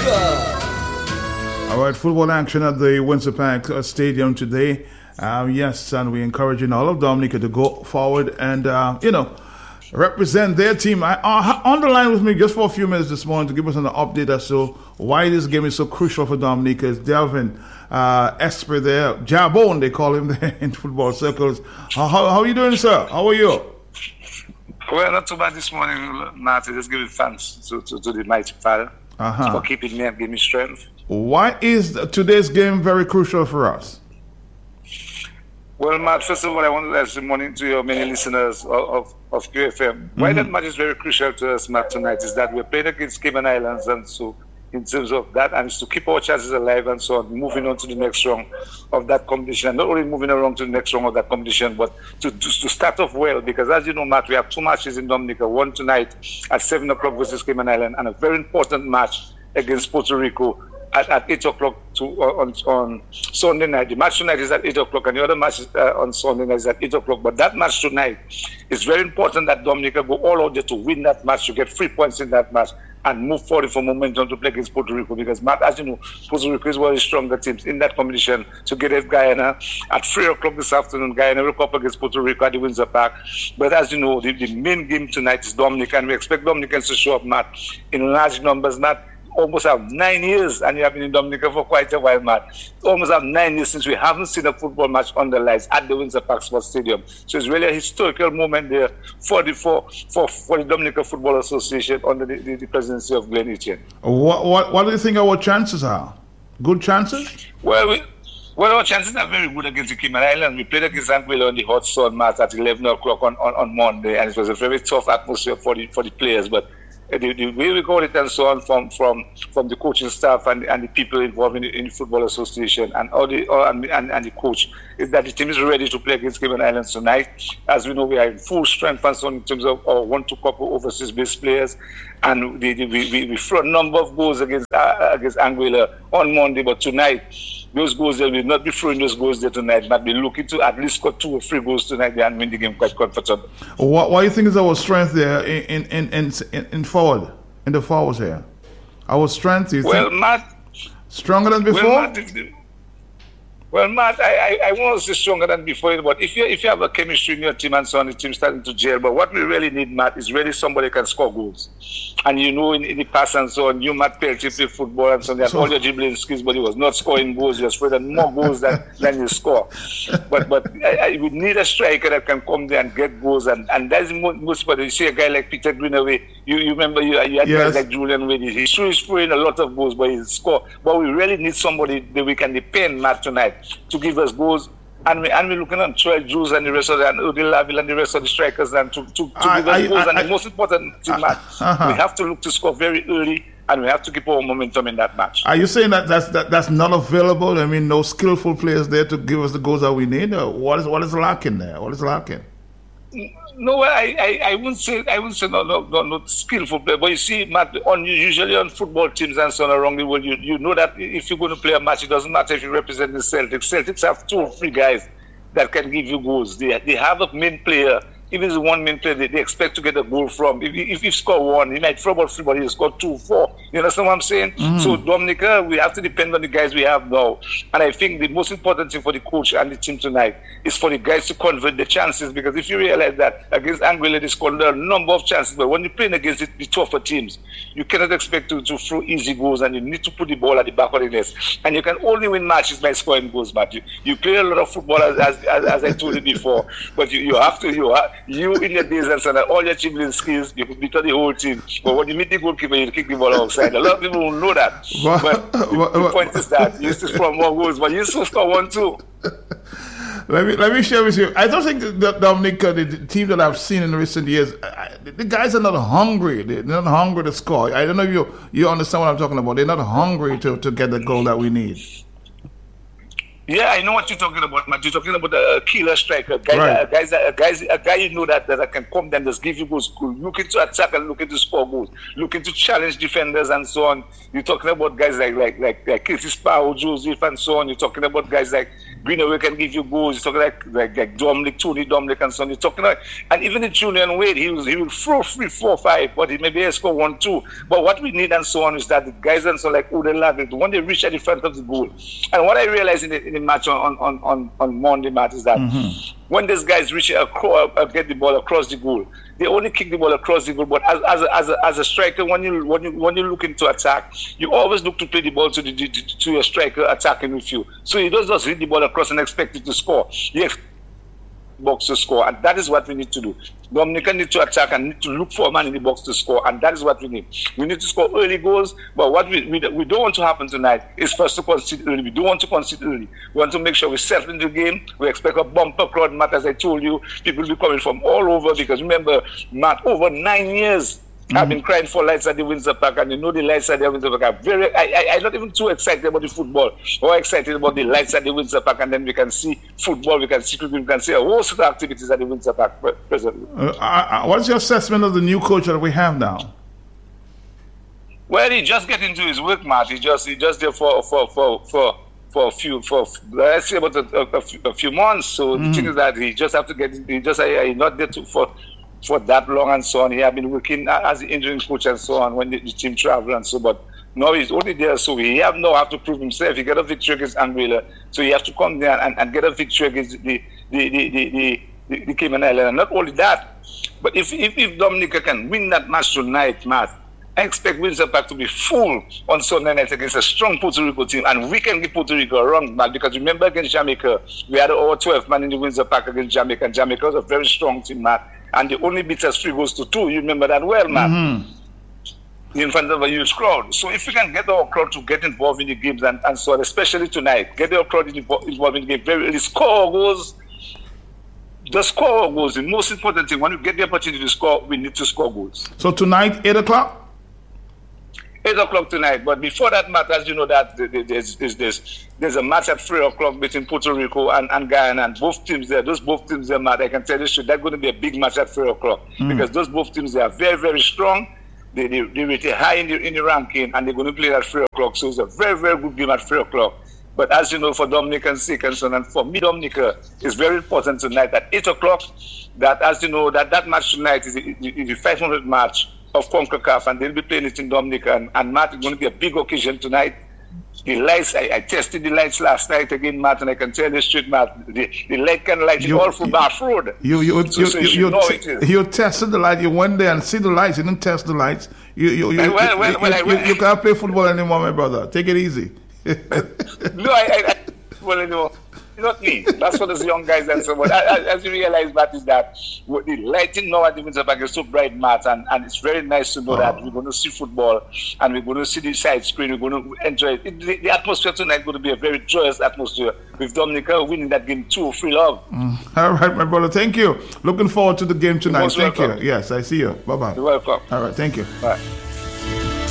Dominica. All right, football action at the Windsor Park Stadium today. Yes, and we're encouraging all of Dominica to go forward and, represent their team. On the line with me just for a few minutes this morning to give us an update as to why this game is so crucial for Dominica is Delvin Esper there. Jabone, they call him there in football circles. How are you doing, sir? How are you? Well, not too bad this morning, Marty. Just giving thanks to the mighty Father for keeping me and giving me strength. Why is today's game very crucial for us? Well, Matt, first of all, I want to say good morning to your many listeners of QFM. Why that match is very crucial to us, Matt, tonight is that we're playing against Cayman Islands, and so in terms of that, and it's to keep our chances alive and so on, moving on to the next round of that competition. Not only moving around to the next round of that competition, but to start off well, because as you know, Matt, we have two matches in Dominica, one tonight at 7 o'clock versus Cayman Island, and a very important match against Puerto Rico at 8 o'clock on Sunday night. The match tonight is at 8 o'clock, and the other match on Sunday night is at 8 o'clock. But that match tonight is very important that Dominica go all out there to win that match, to get 3 points in that match, and move forward for momentum to play against Puerto Rico. Because, Matt, as you know, Puerto Rico is one of the stronger teams in that competition. Together with Guyana at 3 o'clock this afternoon, Guyana will come up against Puerto Rico at the Windsor Park. But as you know, the main game tonight is Dominica, and we expect Dominicans to show up, Matt, in large numbers, Matt. Almost have 9 years, and you have been in Dominica for quite a while, Matt. Almost have 9 years since we haven't seen a football match on the lights at the Windsor Park Sports Stadium. So it's really a historical moment there for the Dominica Football Association under the presidency of Glenn Etienne. What do you think our chances are? Good chances? Well, our chances are very good against the Cayman Islands. We played against Anguilla on the hot sun, Matt, at 11 o'clock on Monday, and it was a very tough atmosphere for the players, but the way we got it and so on from the coaching staff and the people involved in the Football Association and the coach is that the team is ready to play against Cayman Islands tonight. As we know, we are in full strength and so on in terms of our 1-2 couple overseas based players, and we threw a number of goals against Anguilla on Monday, but tonight those goals there will not be throwing those goals there tonight, but we're looking to at least score 2 or 3 goals tonight and win the game quite comfortable. What do you think is our strength there in forward, in the forwards here? Our strength, you think? Matt, stronger than before? Well, Matt, I won't say stronger than before, but if you have a chemistry in your team and so on, the team starting to gel, but what we really need, Matt, is really somebody who can score goals. And you know, in the past and so on, you, Matt Peltier, played football and so on, you had all your dribbling skills, but he was not scoring goals. He was scoring more goals than you score. But we need a striker that can come there and get goals, and that's the most important. You see a guy like Peter Greenaway, you remember you had guys like Julian Wade. He's scoring a lot of goals, but he score. But we really need somebody that we can depend, Matt, tonight, to give us goals, and we're looking at Troy Jules and the rest of and Odile Laville and the rest of the strikers and to give us goals. And the most important thing, Matt, we have to look to score very early, and we have to keep our momentum in that match. Are you saying that's not available? I mean, no skillful players there to give us the goals that we need? What is lacking there? What is lacking? No, I wouldn't say not skillful player. But you see, Matt, usually on football teams and so on around the world, you know that if you're going to play a match, it doesn't matter if you represent the Celtics. Celtics have 2 or 3 guys that can give you goals. They have a main player. Even the one main player they expect to get a goal from. If you score 1, he might throw about 3, but he'll score 2, 4. You understand what I'm saying? So Dominica, we have to depend on the guys we have now. And I think the most important thing for the coach and the team tonight is for the guys to convert the chances. Because if you realize that against Anguilla, they scored a number of chances. But when you're playing against the tougher teams, you cannot expect to throw easy goals, and you need to put the ball at the back of the net. And you can only win matches by scoring goals, Matt. You play a lot of football, as I told you before. But you have to, you in your days and so on, all your dribbling skills, you could beat the whole team. But when you meet the goalkeeper, you kick the ball outside. A lot of people don't know that. But the point is that you used to score more goals, but you used to score 1 too. Let me share with you. I don't think that Dominica, the team that I've seen in recent years, the guys are not hungry. They're not hungry to score. I don't know if you understand what I'm talking about. They're not hungry to get the goal that we need. Yeah, I know what you're talking about, Matt. You're talking about a killer striker, a guy you know that can come and just give you goals, looking to attack and looking to score goals, looking to challenge defenders and so on. You're talking about guys like Casey Sparrow, Joseph and so on. You're talking about guys like Greenaway can give you goals. You're talking like Dominic, Tony Dominic and son. You're talking like, and even in Julian Wade, he will throw 3, 4, 5, but he maybe score 1, 2. But what we need and so on is that the guys and so like Ude Lavid, when they reach at the front of the goal. And what I realized in the match on Monday match is that when these guys reach get the ball across the goal, they only kick the ball across the goal. But as a striker, when you look into attack, you always look to play the ball to your striker attacking with you. So he does just hit the ball across and expect it to score. He expects box to score, and that is what we need to do. Dominica need to attack and need to look for a man in the box to score, and that is what we need. We need to score early goals, but what we don't want to happen tonight is first to concede early. We don't want to concede early. We want to make sure we settle in the game. We expect a bumper crowd, Matt, as I told you. People will be coming from all over, because remember, Matt, over 9 years, I've been crying for lights at the Windsor Park, and you know the lights at the Windsor Park are I'm not even too excited about the football, or excited about the lights at the Windsor Park, and then we can see football, we can see cricket, we can see a whole set of activities at the Windsor Park presently. What's your assessment of the new coach that we have now? Well, he just get into his work, Matt. He just there for a few, let's say about a few months. So the thing is that he just have to get. He's not there for that long and so on. He had been working as the interim coach and so on when the team traveled and so. But now he's only there, so he have to prove himself. He get a victory against Anguilla, so he has to come there and get a victory against the Cayman Islands. And not only that, but if Dominica can win that match tonight, Matt, I expect Windsor Park to be full on Sunday night against a strong Puerto Rico team, and we can give Puerto Rico a run, Matt, because remember against Jamaica, we had over 12 men in the Windsor Park against Jamaica, and Jamaica was a very strong team, Matt, and they only beat us 3-2. You remember that well, Matt. In front of a huge crowd. So if we can get our crowd to get involved in the games and so on, especially tonight, get our crowd involved in the game very early, score goals. The score goals. The most important thing, when you get the opportunity to score, we need to score goals. So tonight, 8 o'clock? 8 o'clock tonight. But before that match, as you know, that there's a match at 3 o'clock between Puerto Rico and Guyana, and both teams there, Matt, I can tell you, that's going to be a big match at 3 o'clock because those both teams, they are very, very strong. They rate high in the ranking, and they're going to play at 3 o'clock. So it's a very, very good game at 3 o'clock. But as you know, for Dominican Seconson and for me, Dominica, it's very important tonight at 8 o'clock. That, as you know, that match tonight is the 500 match of CONCACAF, and they'll be playing it in Dominica. And Matt, it's going to be a big occasion tonight. The lights, I tested the lights last night again, Matt, and I can tell you straight, Matt, the light can light you all through Bath Road. You tested the light. You went there and see the lights. You didn't test the lights. You can't play football anymore, my brother. Take it easy. No, well, you know, not me. That's for those young guys and so on. As you realize, Matt, is that the lighting now at the Windsor Park is so bright, Matt, and it's very nice to know that we're going to see football and we're going to see the side screen. We're going to enjoy it. The atmosphere tonight is going to be a very joyous atmosphere with Dominica winning that game 2-3 love. All right, my brother. Thank you. Looking forward to the game tonight. Thank you. Yes, I see you. Bye-bye. You're welcome. All right. Thank you. Bye.